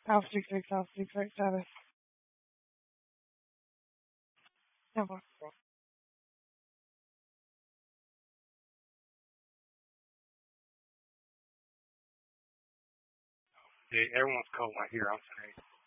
House 66, House 667. Never. Yeah, everyone's cold right here. I'm saying.